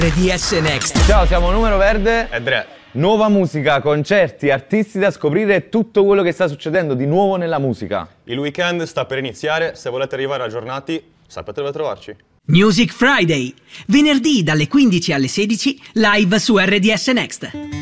RDS Next. Ciao, siamo Numero Verde e Dre. Nuova musica, concerti, artisti da scoprire e tutto quello che sta succedendo di nuovo nella musica. Il weekend sta per iniziare, se volete arrivare aggiornati sapete dove trovarci. Music Friday, venerdì dalle 15 alle 16, live su RDS Next.